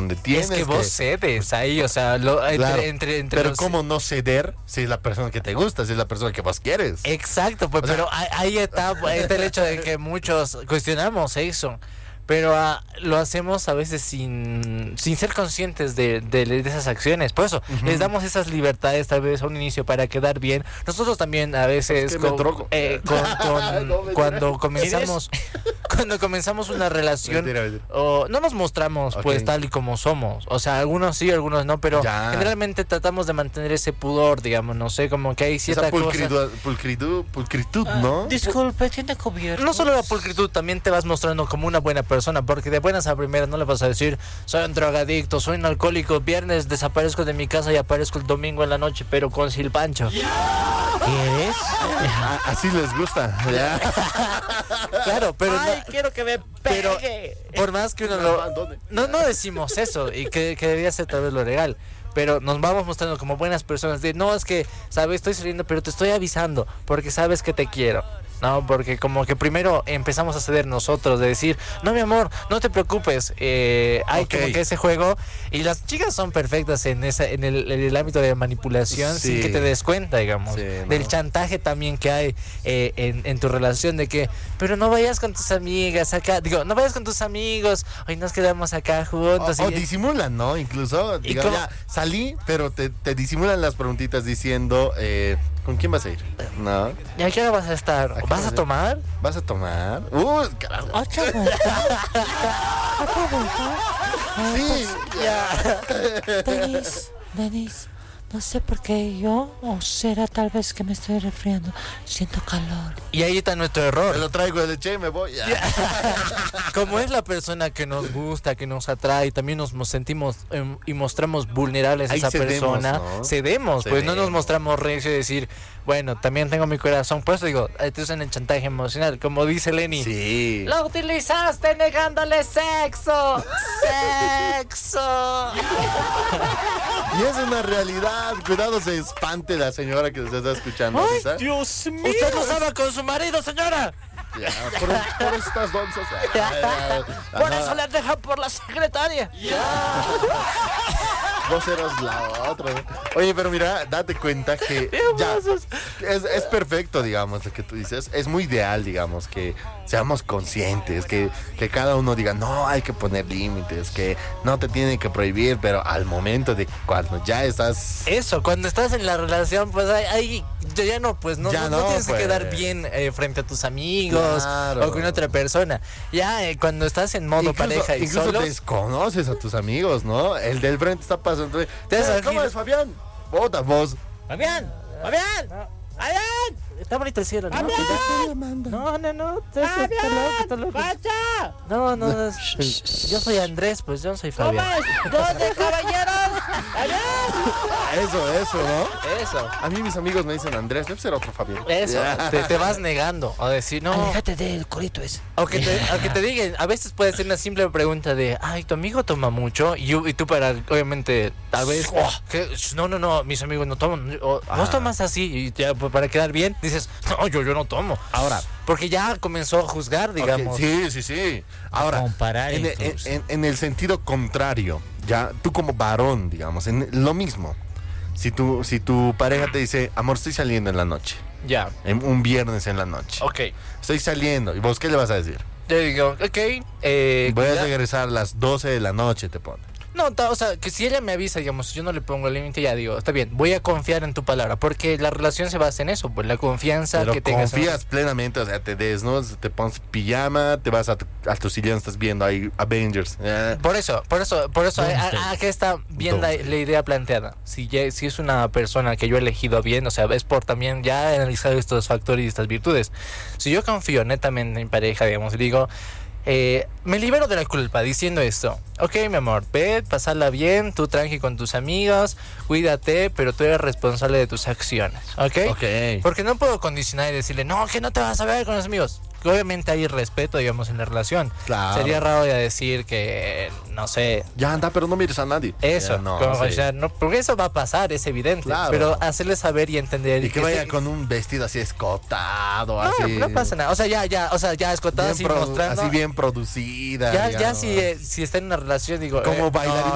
donde tienes Es que vos cedes ahí, o sea, Claro, entre pero los... ¿cómo no ceder si es la persona que te gusta, si es la persona que vos quieres? Exacto, pues, O sea, pero ahí está el hecho de que muchos cuestionamos eso. Pero lo hacemos a veces sin ser conscientes de esas acciones. Por eso, les damos esas libertades tal vez a un inicio para quedar bien. Nosotros también a veces Es que me drogo. cuando comenzamos una relación Mentira. no nos mostramos Ok. pues tal y como somos. O sea, algunos sí, algunos no, pero Ya. generalmente tratamos de mantener ese pudor, digamos, no sé, como que hay cierta Esa cosa. pulcritud, ¿no? Disculpe, ¿tiene cubiertos? No solo la pulcritud, también te vas mostrando como una buena persona, porque de buenas a primeras no le vas a decir, soy un drogadicto, soy un alcohólico, viernes desaparezco de mi casa y aparezco el domingo en la noche, pero con silpancho. ¿Quieres? Así les gusta. Ya. Claro, pero Ay, quiero que me pero pegue. por más que uno ¿Dónde? no decimos eso, y que debería ser tal vez lo legal. Pero nos vamos mostrando como buenas personas. De no, es que, sabes, estoy saliendo, pero te estoy avisando, porque sabes que te quiero. No, porque como que primero empezamos a ceder nosotros, de decir, no, mi amor, no te preocupes, hay Ok. como que ese juego, y las chicas son perfectas en el ámbito de manipulación, Sí. sin que te des cuenta, digamos, Sí, ¿no? del chantaje también que hay en tu relación, de que, pero no vayas con tus amigas acá, digo, no vayas con tus amigos, hoy nos quedamos acá juntos. O disimulan, ¿no? Incluso, digo, cómo? ya salí, pero te disimulan las preguntitas diciendo, ¿con quién vas a ir? No. ¿Y a qué hora vas a estar? ¿A qué ¿Vas a hora? tomar? ¿Vas a tomar? Carajo. ¿Otra vuelta? ¿Otra vuelta? Sí, Ya. Denis, no sé por qué yo, o será tal vez que me estoy resfriando, siento calor. Y ahí está nuestro me error. lo traigo de leche y me voy. Ya. Como es la persona que nos gusta, que nos atrae, también nos sentimos y mostramos vulnerables a Ahí esa cedemos, persona, ¿no? cedemos, pues no nos Cedemos. mostramos recio y decir, bueno, también tengo mi corazón. Por eso digo, esto es en el chantaje emocional, como dice Lenny. Sí. Lo utilizaste negándole sexo. Sexo. Y es una realidad. Cuidado, se espante la señora que nos está escuchando ahorita. Dios mío. Usted no estaba con su marido, señora. Ya, por estas donzas. Por Ajá. eso le dejan por la secretaria. Vos eras la otra. ¿No? Oye, pero mira, date cuenta que ya es perfecto, digamos, lo que tú dices. Es muy ideal, digamos, que seamos conscientes, que cada uno diga, no, hay que poner límites, que no te tienen que prohibir, pero al momento de cuando ya estás... Eso, cuando estás en la relación, pues ahí ya no, pues no, Ya no no, tienes pues. que quedar bien frente a tus amigos Claro. o con otra persona. Ya cuando estás en modo pareja y incluso solo, desconoces a tus amigos, ¿no? El del frente está pasando. das ¿Cómo aquí- es, Fabián? Vota vos. Fabián, Fabián, Fabián, está bonito el cielo, ¿no? Fabián, No, Fabián, pasa. No, yo soy Andrés, pues yo no soy ¿Cómo Fabián. es? ¿Dónde, caballeros? Fabián. Eso, ¿no? Eso, A mí mis amigos me dicen Andrés, debe ser otro Fabián. eso, Ya. te vas negando a decir, no, Aléjate del corito ese. aunque te digan, a veces puede ser una simple pregunta de, ay, tu amigo toma mucho, y tú para, obviamente, tal vez, que, no, mis amigos no toman, o, vos tomas así, y ya, pues, para quedar bien, dices, no, yo no tomo. Ahora, Porque ya comenzó a juzgar, digamos. ok, sí. Ahora, comparar en, entonces. en el sentido contrario, ya tú como varón, digamos, en lo mismo. Si tu pareja te dice, amor, estoy saliendo en la noche, Ya, un viernes en la noche, ok. estoy saliendo, ¿y vos qué le vas a decir? Yo digo, ok, Voy a ya- regresar a las 12 de la noche, te pone. No, o sea, que si ella me avisa, digamos, yo no le pongo el límite, ya digo, está bien, voy a confiar en tu palabra, porque la relación se basa en eso, pues la confianza Pero que tengas. confías plenamente, o sea, te desnudas, te pones pijama, te vas a tu sillón, estás viendo ahí Avengers. Por eso, aquí está bien la idea planteada. Si es una persona que yo he elegido bien, o sea, es por también ya analizar estos factores y estas virtudes. Si yo confío netamente en mi pareja, digamos, y digo, me libero de la culpa diciendo esto. Ok, mi amor, ve, pasarla bien, tú tranqui con tus amigos, cuídate, pero tú eres responsable de tus acciones, ¿ok? Ok. Porque no puedo condicionar y decirle, no, que no te vas a ver con los amigos. Que obviamente hay respeto, digamos, en la relación. Claro. Sería raro ya decir que, no sé, Ya anda, pero no mires a nadie. eso. Ya, no, como, sí. o sea, no, porque eso va a pasar, es evidente. Claro. Pero hacerle saber y entender. Y que vaya esté- con un vestido así escotado, No, así. no pasa nada. O sea, ya escotado, Bien así produ- mostrando. así bien producida. Ya digamos. si está en una relación, digo. Como bailarina